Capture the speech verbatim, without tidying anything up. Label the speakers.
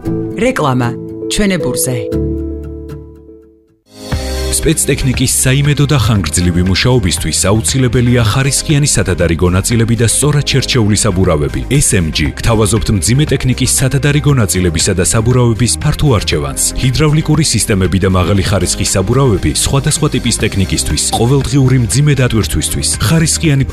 Speaker 1: რეკლამა ჩვენებურზე.
Speaker 2: სპეცტექნიკის საიმედო და ხანგრძლივი მუშაობისთვის აუცილებელია ხარისხიანი სათადარიგო ნაწილები და სწორად შერჩეული საბურავები. ეს ემ ჯი გთავაზობთ მძიმე ტექნიკის სათადარიგო ნაწილებისა და საბურავების ფართო არჩევანს. ჰიდრავლიკური სისტემები და მაღალი ხარისხის საბურავები სხვადასხვა ტიპის ტექნიკისთვის, ყოველდღიური მძიმე დატვირთვისთვის, ხარისხიანი